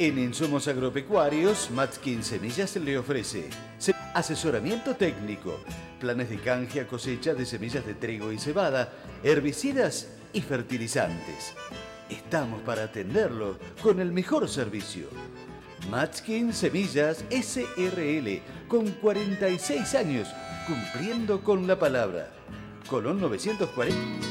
En Insumos Agropecuarios, Matskin Semillas le ofrece asesoramiento técnico, planes de canje a cosecha de semillas de trigo y cebada, herbicidas y fertilizantes. Estamos para atenderlo con el mejor servicio. Matskin Semillas SRL, con 46 años, cumpliendo con la palabra. Colón 940.